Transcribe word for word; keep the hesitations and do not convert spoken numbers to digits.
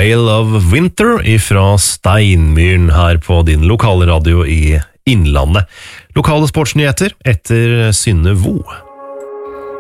Veil of Winter ifra Steinmyren her på din lokale radio i Innlandet. Lokale sportsnyheter etter Synne Vo.